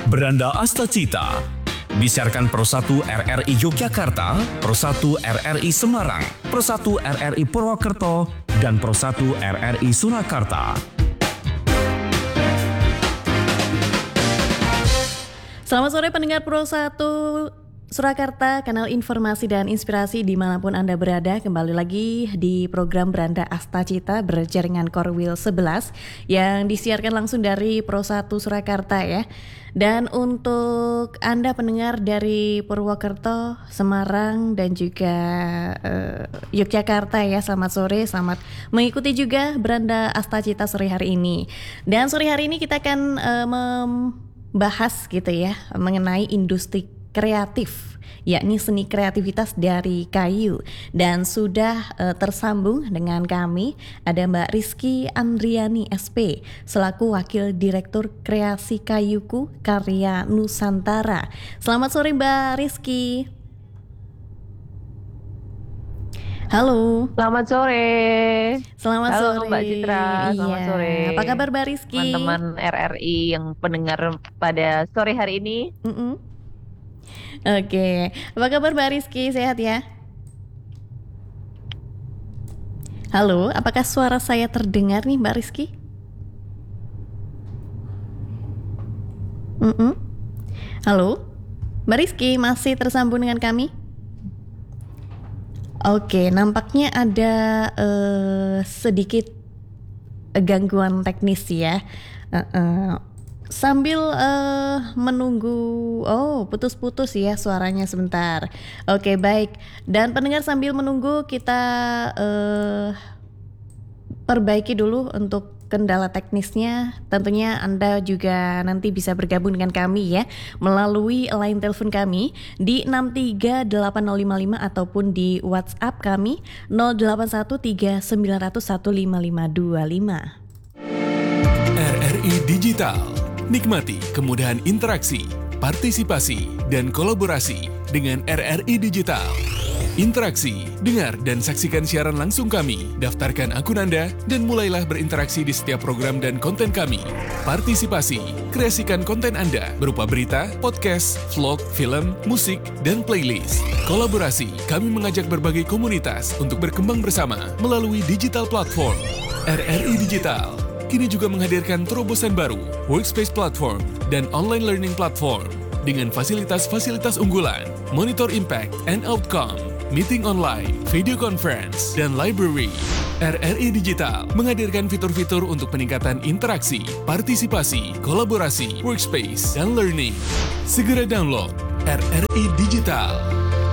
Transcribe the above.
Beranda Astacita. Disiarkan Pro 1 RRI Yogyakarta, Pro 1 RRI Semarang, Pro 1 RRI Purwokerto, dan Pro 1 RRI Surakarta. Selamat sore pendengar Pro 1 Surakarta, kanal informasi dan inspirasi dimanapun Anda berada. Kembali lagi di program Beranda Astacita berjaringan Korwil 11 yang disiarkan langsung dari Pro 1 Surakarta ya. Dan untuk Anda pendengar dari Purwokerto, Semarang dan juga Yogyakarta ya, selamat sore, selamat mengikuti juga Beranda Astacita sore hari ini. Dan sore hari ini kita akan membahas gitu ya mengenai industri kreatif, yakni seni kreativitas dari kayu. Dan sudah tersambung dengan kami ada Mbak Rizky Andriani SP selaku Wakil Direktur Kreasi Kayuku Karya Nusantara. Selamat sore Mbak Rizky. Halo. Selamat sore. Selamat Halo sore Mbak Citra, selamat sore. Apa kabar Mbak Rizky? Teman-teman RRI yang pendengar pada sore hari ini. Oke, apa kabar Mbak Rizky? Sehat ya? Halo, apakah suara saya terdengar nih Mbak Rizky? Halo, Mbak Rizky masih tersambung dengan kami? Oke, nampaknya ada sedikit gangguan teknis ya. Sambil menunggu, putus-putus ya suaranya sebentar. Oke, baik. Dan pendengar sambil menunggu kita perbaiki dulu untuk kendala teknisnya. Tentunya Anda juga nanti bisa bergabung dengan kami ya melalui line telepon kami di 63855 ataupun di WhatsApp kami 0813901555. RRI Digital. Nikmati kemudahan interaksi, partisipasi, dan kolaborasi dengan RRI Digital. Interaksi, dengar dan saksikan siaran langsung kami, daftarkan akun Anda, dan mulailah berinteraksi di setiap program dan konten kami. Partisipasi, kreasikan konten Anda berupa berita, podcast, vlog, film, musik, dan playlist. Kolaborasi, kami mengajak berbagai komunitas untuk berkembang bersama melalui digital platform. RRI Digital kini juga menghadirkan terobosan baru, workspace platform, dan online learning platform dengan fasilitas-fasilitas unggulan, monitor impact and outcome, meeting online, video conference, dan library. RRI Digital menghadirkan fitur-fitur untuk peningkatan interaksi, partisipasi, kolaborasi, workspace, dan learning. Segera download RRI Digital.